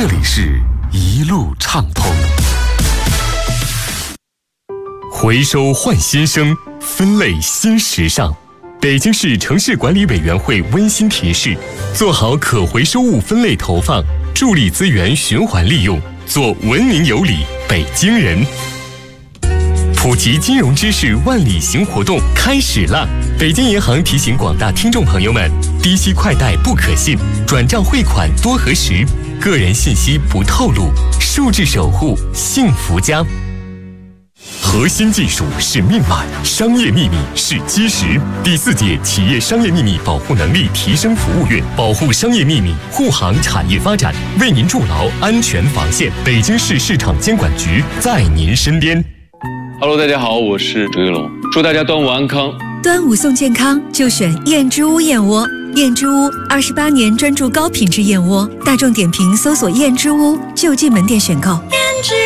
这里是一路畅通。回收换新生，分类新时尚。北京市城市管理委员会温馨提示：做好可回收物分类投放，助力资源循环利用，做文明有礼北京人。普及金融知识万里行活动开始了！北京银行提醒广大听众朋友们：低息快贷不可信，转账汇款多核实，个人信息不透露，数字守护幸福家。核心技术是命脉，商业秘密是基石。第4届企业商业秘密保护能力提升服务月，保护商业秘密，护航产业发展，为您筑牢安全防线。北京市市场监管局在您身边。 Hello， 大家好，我是周一龙，祝大家端午安康。 端午送健康，就选燕之屋燕窝。燕之屋28年专注高品质燕窝，大众点评搜索燕之屋就近门店选购。